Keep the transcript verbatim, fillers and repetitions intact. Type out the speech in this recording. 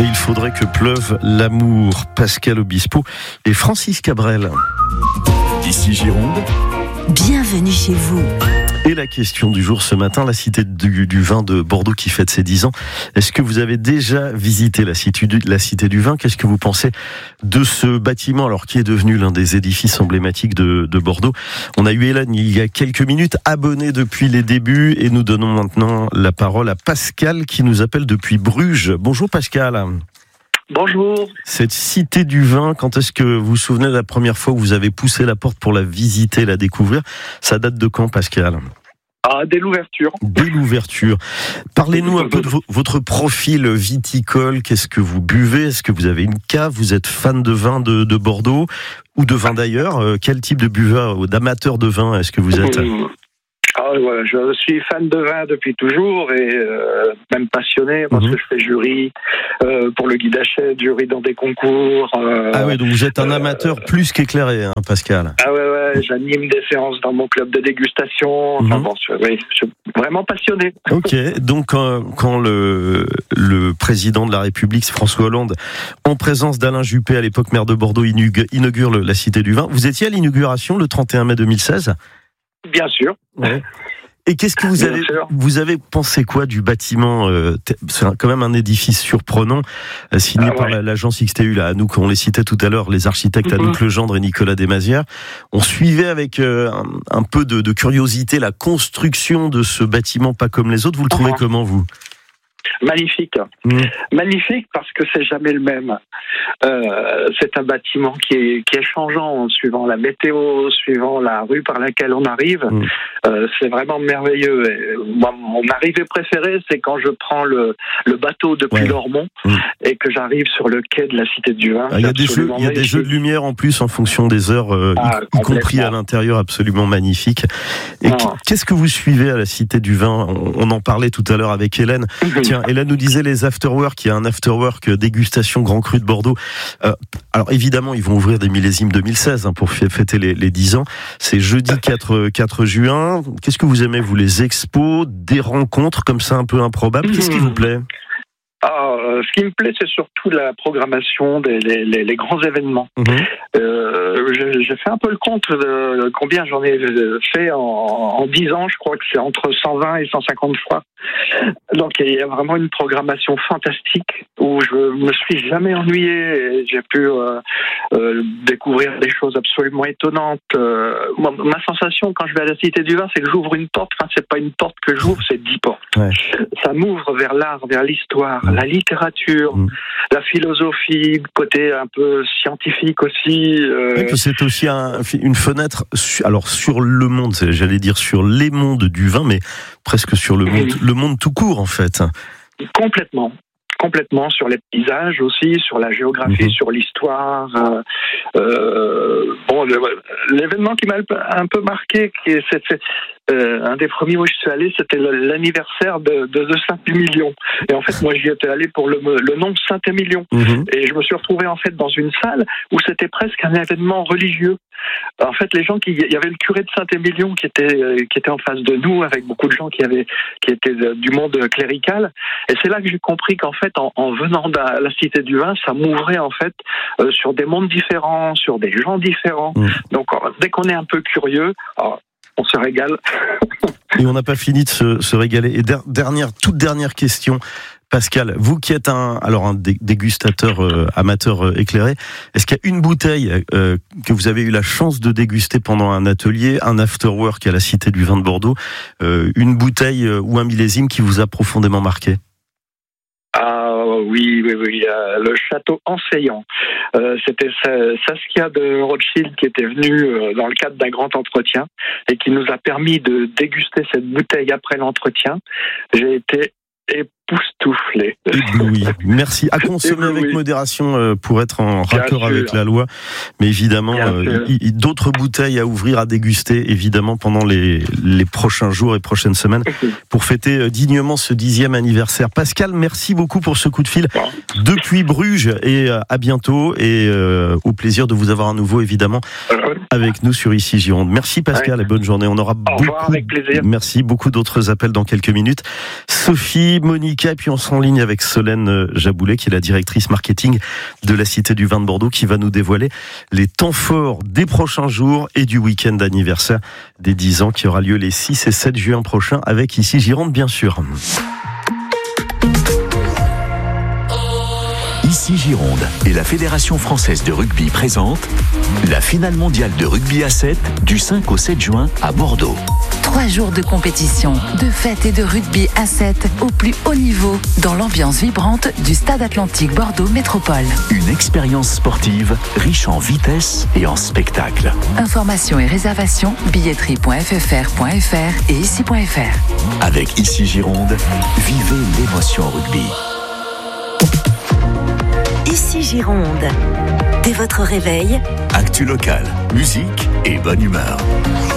il faudrait que pleuve l'amour. Pascal Obispo et Francis Cabrel. Ici Gironde. Bienvenue chez vous. Et la question du jour ce matin, la Cité du, du Vin de Bordeaux qui fête ses dix ans. Est-ce que vous avez déjà visité la Cité du, la Cité du Vin ? Qu'est-ce que vous pensez de ce bâtiment, alors qui est devenu l'un des édifices emblématiques de, de Bordeaux ? On a eu Hélène il y a quelques minutes, abonnée depuis les débuts, et nous donnons maintenant la parole à Pascal qui nous appelle depuis Bruges. Bonjour Pascal. Bonjour. Cette Cité du Vin, quand est-ce que vous vous souvenez de la première fois où vous avez poussé la porte pour la visiter, la découvrir ? Ça date de quand, Pascal ? Ah, dès l'ouverture. Dès l'ouverture. Parlez-nous un peu de vo- votre profil viticole. Qu'est-ce que vous buvez ? Est-ce que vous avez une cave ? Vous êtes fan de vin de, de Bordeaux ou de vin d'ailleurs ? euh, Quel type de buveur ou d'amateur de vin est-ce que vous êtes ? Ah, ouais, je suis fan de vin depuis toujours et euh, même passionné parce mmh. que je fais jury euh, pour le Guide Hachette, jury dans des concours. Euh, ah ouais, donc vous êtes un amateur euh, plus qu'éclairé, hein, Pascal. Ah ouais, ouais, j'anime des séances dans mon club de dégustation. Enfin, mmh. bon, je, oui, je suis vraiment passionné. Ok, donc quand, quand le, le président de la République, François Hollande, en présence d'Alain Juppé, à l'époque maire de Bordeaux, inaugure le, la Cité du Vin, vous étiez à l'inauguration le trente et un mai deux mille seize ? Bien sûr. Ouais. Et qu'est-ce que vous Bien avez, sûr. vous avez pensé quoi du bâtiment ? euh, C'est quand même un édifice surprenant, euh, signé ah, par ouais. l'agence X T U, là, à nous, on les citait tout à l'heure, les architectes mm-hmm. Anouk Legendre et Nicolas Desmazières. On suivait avec euh, un, un peu de, de curiosité la construction de ce bâtiment, pas comme les autres. Vous le trouvez uh-huh. comment, vous ? Magnifique, mmh. magnifique parce que c'est jamais le même. Euh, c'est un bâtiment qui est, qui est changeant suivant la météo, suivant la rue par laquelle on arrive. Mmh. Euh, c'est vraiment merveilleux. Et moi, mon arrivée préférée, c'est quand je prends le, le bateau depuis ouais. Lormont mmh. et que j'arrive sur le quai de la Cité du Vin. Il y a des jeux, il y a des jeux de lumière en plus en fonction des heures, euh, ah, y, y compris à l'intérieur, absolument magnifique. Et non. qu'est-ce que vous suivez à la Cité du Vin ? on, on en parlait tout à l'heure avec Hélène. Mmh. Tiens, Hélène nous disait les afterwork, il y a un afterwork dégustation Grand Cru de Bordeaux. Euh, alors évidemment, ils vont ouvrir des millésimes deux mille seize hein, pour fêter les, les dix ans. C'est jeudi quatre juin. Qu'est-ce que vous aimez, vous, les expos, des rencontres comme ça un peu improbables ? Qu'est-ce qui vous plaît ? Ah, ce qui me plaît, c'est surtout la programmation des les, les, les grands événements. Mmh. Euh, j'ai, j'ai fait un peu le compte de combien j'en ai fait en, en dix ans. Je crois que c'est entre cent vingt et cent cinquante fois. Donc il y a vraiment une programmation fantastique où je me suis jamais ennuyé et j'ai pu euh, euh, découvrir des choses absolument étonnantes. Euh, moi, ma sensation quand je vais à la Cité du Vin, c'est que j'ouvre une porte. Enfin, c'est pas une porte que j'ouvre, c'est dix portes. Ouais. Ça m'ouvre vers l'art, vers l'histoire, mmh. la littérature, mmh. la philosophie, côté un peu scientifique aussi. Euh... Et puis c'est aussi un, une fenêtre, alors sur le monde, j'allais dire sur les mondes du vin, mais presque sur le monde, mmh. le monde tout court en fait. Complètement. Complètement, sur les paysages aussi, sur la géographie, mmh. sur l'histoire. Euh, euh, bon, le, l'événement qui m'a un peu marqué, qui est, c'est, c'est, euh, un des premiers où je suis allé, c'était l'anniversaire de, de, de Saint-Émilion. Et en fait, moi, j'y étais allé pour le, le nom de Saint-Émilion. Mmh. Et je me suis retrouvé en fait dans une salle où c'était presque un événement religieux. En fait, les gens qui, il y avait le curé de Saint-Émilion qui était qui était en face de nous, avec beaucoup de gens qui avaient qui étaient du monde clérical. Et c'est là que j'ai compris qu'en fait, en, en venant à la Cité du Vin, ça m'ouvrait en fait euh, sur des mondes différents, sur des gens différents. Mmh. Donc, dès qu'on est un peu curieux, alors, on se régale. Et on n'a pas fini de se, se régaler. Et der, dernière, toute dernière question. Pascal, vous qui êtes un, alors un dégustateur euh, amateur euh, éclairé, est-ce qu'il y a une bouteille euh, que vous avez eu la chance de déguster pendant un atelier, un afterwork à la Cité du Vin de Bordeaux, euh, une bouteille euh, ou un millésime qui vous a profondément marqué ? Ah oui, oui, oui, euh, le château Enseillant. Euh, c'était Saskia de Rothschild qui était venue euh, dans le cadre d'un grand entretien et qui nous a permis de déguster cette bouteille après l'entretien. J'ai été époustouflé. Ébloui. Merci. À consommer Ébloui. Avec modération euh, pour être en Bien raccord sûr. Avec la loi. Mais évidemment, euh, y, y, d'autres bouteilles à ouvrir, à déguster, évidemment, pendant les, les prochains jours et prochaines semaines pour fêter euh, dignement ce dixième anniversaire. Pascal, merci beaucoup pour ce coup de fil depuis Bruges et euh, à bientôt et euh, au plaisir de vous avoir à nouveau, évidemment, avec nous sur Ici Gironde. Merci Pascal ouais. et bonne journée. On aura Au beaucoup, revoir, avec plaisir. Merci, beaucoup d'autres appels dans quelques minutes. Sophie, Monica, et puis on lance en ligne avec Solène Jaboulet, qui est la directrice marketing de la Cité du Vin de Bordeaux, qui va nous dévoiler les temps forts des prochains jours et du week-end d'anniversaire des dix ans qui aura lieu les six et sept juin prochains avec Ici Gironde, bien sûr. Ici Gironde et la Fédération française de rugby présentent la finale mondiale de rugby à sept du cinq au sept juin à Bordeaux. Trois jours de compétition, de fêtes et de rugby à sept au plus haut niveau dans l'ambiance vibrante du Stade Atlantique Bordeaux Métropole. Une expérience sportive riche en vitesse et en spectacle. Informations et réservations billetterie point f f r point f r et ici point f r. Avec Ici Gironde, vivez l'émotion rugby. Ici Gironde. Dès votre réveil, actu local, musique et bonne humeur.